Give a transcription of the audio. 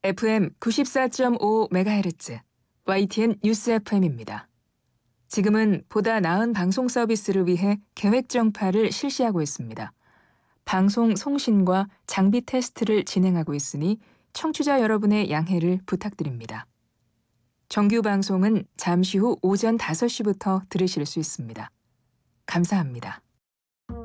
FM 94.5MHz YTN 뉴스 FM입니다. 지금은 보다 나은 방송 서비스를 위해 계획 정파를 실시하고 있습니다. 방송 송신과 장비 테스트를 진행하고 있으니 청취자 여러분의 양해를 부탁드립니다. 정규 방송은 잠시 후 오전 5시부터 들으실 수 있습니다. 감사합니다.